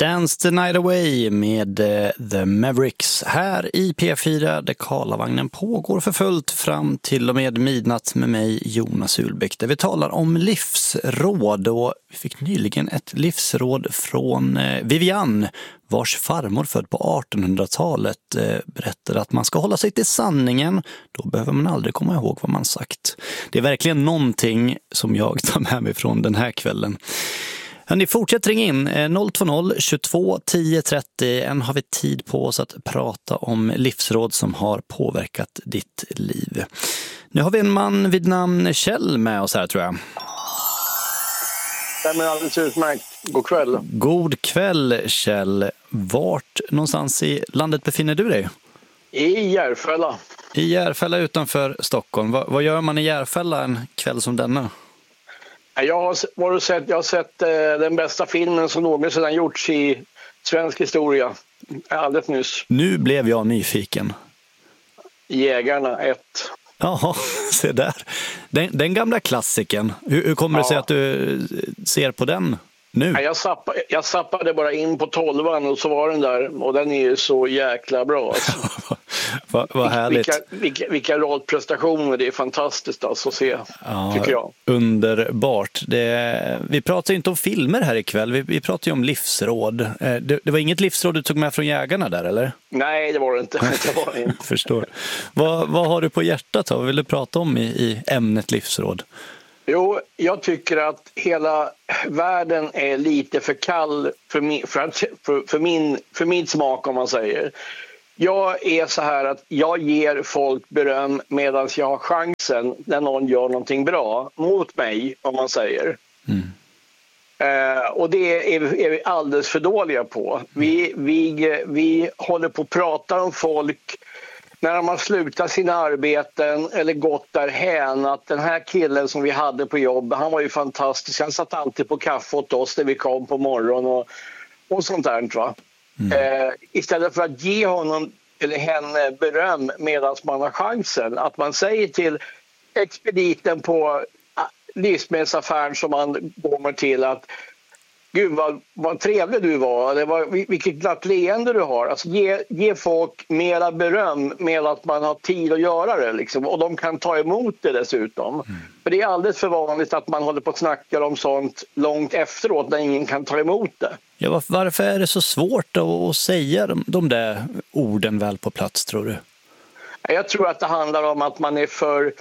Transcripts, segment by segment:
Dance the Night Away med The Mavericks här i P4 där Karlavagnen pågår för fullt fram till och med midnatt med mig Jonas Ulbäck där vi talar om livsråd och vi fick nyligen ett livsråd från Vivian vars farmor född på 1800-talet berättade att man ska hålla sig till sanningen, då behöver man aldrig komma ihåg vad man sagt. Det är verkligen någonting som jag tar med mig från den här kvällen. Ni fortsätter ringa in 020 22 10 30. Än har vi tid på oss att prata om livsråd som har påverkat ditt liv. Nu har vi en man vid namn Kjell med oss här tror jag. Det är alldeles utmärkt. God kväll. God kväll Kjell. Vart någonstans i landet befinner du dig? I Järfälla. I Järfälla utanför Stockholm. Vad gör man i Järfälla en kväll som denna? Jag har sett den bästa filmen som någonsin gjorts i svensk historia. Alldeles nyss. Nu blev jag nyfiken. Jägarna 1. Jaha, se där. Den gamla klassiken. Hur kommer det sig att du ser på den nu? Jag zappade bara in på 12:an och så var den där. Och den är ju så jäkla bra. Alltså. Vad härligt. Vilka rollprestationer, det är fantastiskt alltså att se, tycker jag. Underbart. Vi pratar ju inte om filmer här ikväll, vi pratar ju om livsråd. Det var inget livsråd du tog med från jägarna där, eller? Nej, det var det inte. Förstår. Vad har du på hjärtat då? Vad vill du prata om i ämnet livsråd? Jo, jag tycker att hela världen är lite för kall för min smak, om man säger. Jag är så här att jag ger folk beröm medan jag har chansen när någon gör någonting bra mot mig, om man säger. Och det är vi alldeles för dåliga på. Vi håller på att prata om folk när de har slutat sina arbeten eller gått därhän, att den här killen som vi hade på jobb, han var ju fantastisk. Han satt alltid på kaffe åt oss när vi kom på morgonen och sånt där, va? Istället för att ge honom eller henne beröm medan man har chansen, att man säger till expediten på livsmedelsaffären som man kommer till att gud vad trevlig du var, eller vilket glatt leende du har. Alltså ge folk mera beröm med att man har tid att göra det liksom, och de kan ta emot det dessutom. För det är alldeles för vanligt att man håller på att snacka om sånt långt efteråt när ingen kan ta emot det. Ja, varför är det så svårt att säga de där orden väl på plats, tror du? Jag tror att det handlar om att man är för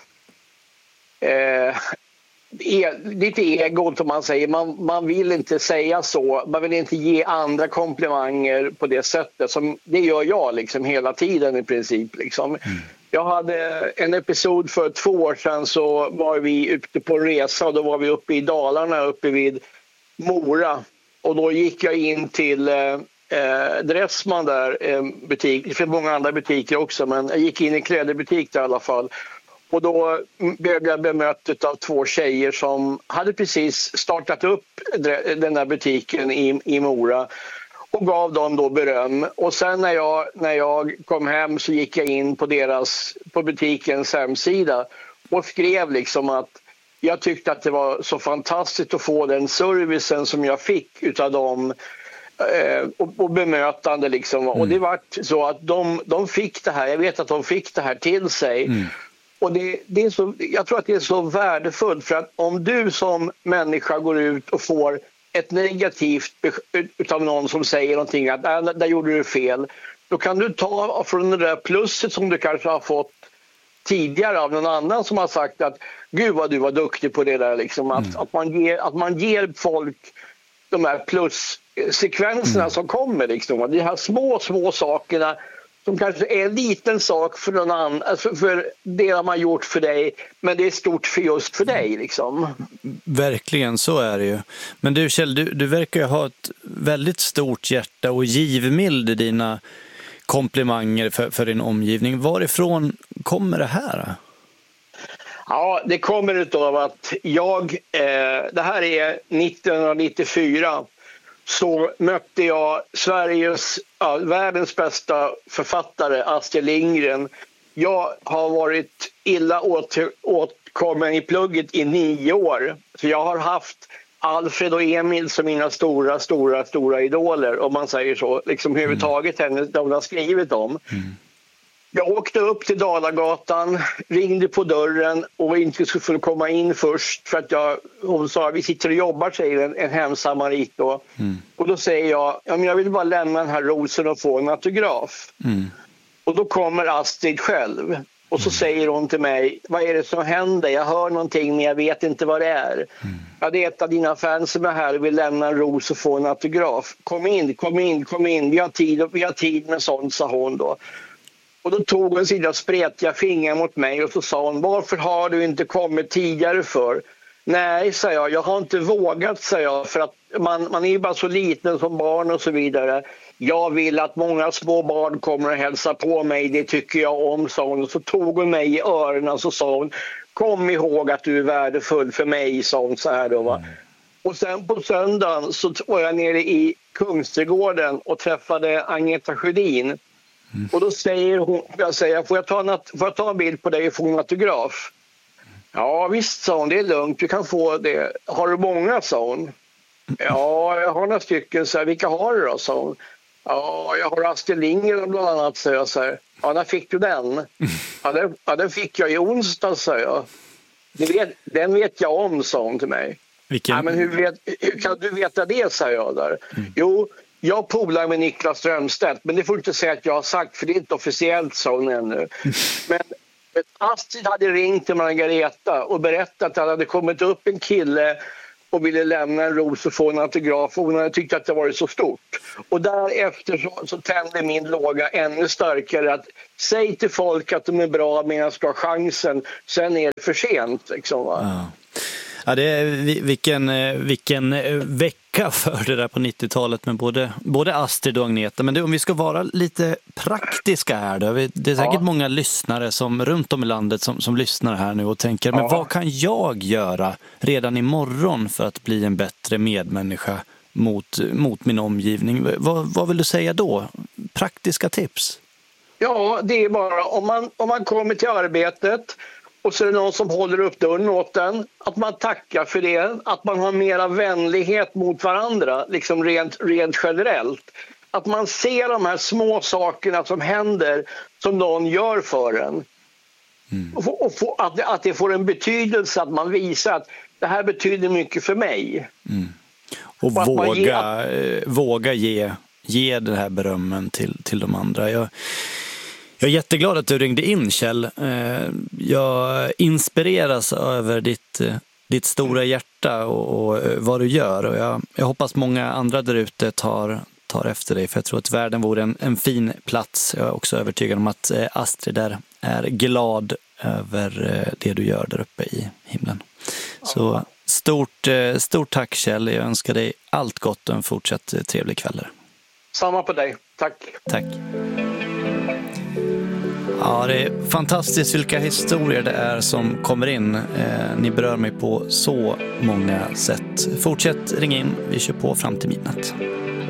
lite ego, som man säger. Man vill inte säga så. Man vill inte ge andra komplimanger på det sättet. Det gör jag liksom hela tiden i princip. Liksom. Jag hade en episod för 2 år sedan, så var vi ute på resa och då var vi uppe i Dalarna, uppe vid Mora. Och då gick jag in till Dressman där, butik. Det finns många andra butiker också, men jag gick in i klädbutik där i alla fall. Och då blev jag bemött av 2 tjejer som hade precis startat upp den där butiken i Mora och gav dem då beröm. Och sen när jag kom hem så gick jag in på butikens hemsida och skrev liksom att jag tyckte att det var så fantastiskt att få den servicen som jag fick utav dem och bemötande liksom. Och det var så att de fick det här, jag vet att de fick det här till sig. Och det är så, jag tror att det är så värdefullt, för att om du som människa går ut och får ett negativt utav någon som säger någonting att där gjorde du fel, då kan du ta från det där plusset som du kanske har fått tidigare av någon annan som har sagt att gud vad du var duktig på det där liksom. Att man ger folk de här plussekvenserna som kommer liksom. De här små sakerna som kanske är en liten sak för någon annan, alltså för det de har gjort för dig, men det är stort för just för dig liksom. Verkligen, så är det ju. Men du Kjell, du verkar ju ha ett väldigt stort hjärta och givmild i dina komplimanger för din omgivning. Varifrån kommer det här? Ja, det kommer utav att det här är 1994, så mötte jag världens bästa författare, Astrid Lindgren. Jag har varit illa åtkommen i plugget i 9 år. Så jag har haft Alfred och Emil som mina stora idoler, om man säger så. Liksom överhuvudtaget henne, de har skrivit om. Jag åkte upp till Dalagatan, ringde på dörren och inte skulle komma in först för att hon sa vi sitter och jobbar, säger en hemsamarit då. Och då säger jag, ja, men jag vill bara lämna den här rosen och få en autograf. Och då kommer Astrid själv och så säger hon till mig, vad är det som händer? Jag hör någonting men jag vet inte vad det är. Ja, det är ett av dina fans som är här och vill lämna en ros och få en autograf. Kom in, vi har tid med sånt, sa hon då. Och då tog hon sina spretiga fingrar mot mig och så sa hon, varför har du inte kommit tidigare för? Nej, sa jag har inte vågat, sa jag, för att man är ju bara så liten som barn och så vidare. Jag vill att många små barn kommer och hälsa på mig, det tycker jag om, sa hon. Och så tog hon mig i öronen och så sa hon, kom ihåg att du är värdefull för mig, sa hon så här då, va. Och sen på söndagen så var jag nere i Kungsträdgården och träffade Agneta Sjödin. Och då säger hon, får jag ta en bild på dig och få en autograf? Ja visst, sa hon, det är lugnt, du kan få det. Har du många, sa hon. Ja, jag har några stycken, så här, vilka har du då, sa hon. Ja, jag har Astrid Lindgren bland annat, sa jag så här. Ja, när fick du den? Ja, den fick jag i onsdag, sa jag. Den vet jag om, sa hon till mig. Ja, men hur kan du veta det, sa jag där. Jo, jag polar med Niklas Strömstedt, men det får du inte säga att jag har sagt, för det är inte officiellt, sa hon ännu. Men Astrid hade ringt till Margareta och berättat att det hade kommit upp en kille och ville lämna en ros och få en autograf, och hon hade tyckt att det var så stort. Och därefter så tände min låga ännu starkare att säg till folk att de är bra medan du har chansen, sen är det för sent. Liksom, va? Ja. Ja, det är vilken vecka för det där på 90-talet med både Astrid och Agneta. Men om vi ska vara lite praktiska här då. Det är säkert många lyssnare som runt om i landet som lyssnar här nu och tänker, men vad kan jag göra redan imorgon för att bli en bättre medmänniska mot min omgivning? Vad vill du säga då? Praktiska tips? Ja, det är bara om man kommer till arbetet och så är det någon som håller upp dörren åt den, att man tackar för det, att man har mera vänlighet mot varandra, liksom rent generellt. Att man ser de här små sakerna som händer, som någon gör för en. Att det får en betydelse, att man visar att det här betyder mycket för mig. Och våga ge den här berömmen till de andra. Jag är jätteglad att du ringde in, Kjell. Jag inspireras över ditt stora hjärta och vad du gör. Och jag hoppas många andra där ute tar efter dig, för jag tror att världen vore en fin plats. Jag är också övertygad om att Astrid är glad över det du gör där uppe i himlen. Så stort tack, Kjell. Jag önskar dig allt gott och en fortsatt trevlig kväll. Samma på dig. Tack. Tack. Ja, det är fantastiskt vilka historier det är som kommer in. Ni berör mig på så många sätt. Fortsätt ringa in, vi kör på fram till midnatt.